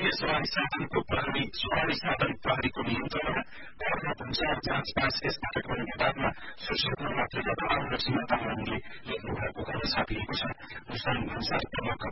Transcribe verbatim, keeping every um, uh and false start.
राष्ट्रिय सवारी साधनको प्रहरी सवारी साधन प्रहरीको नियन्त्रणमा कर भूसार जाँच पास यस कार्यक्रम विभागमा सुर्खेतमा मात्रै गत आउन सीमा तामाङले लेख्नु भएको खबर छापिएको छ। भूषण भन्सार प्रमुख